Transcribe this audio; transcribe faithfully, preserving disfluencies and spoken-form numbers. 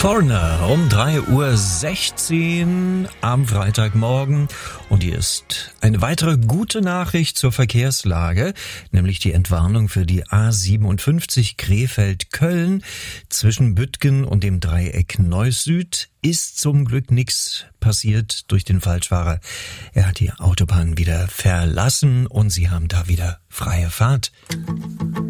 Foreigner um drei Uhr sechzehn am Freitagmorgen. Und hier ist eine weitere gute Nachricht zur Verkehrslage, nämlich die Entwarnung für die A siebenundfünfzig Krefeld-Köln. Zwischen Büttgen und dem Dreieck Neuss Süd ist zum Glück nichts passiert durch den Falschfahrer. Er hat die Autobahn wieder verlassen und Sie haben da wieder freie Fahrt.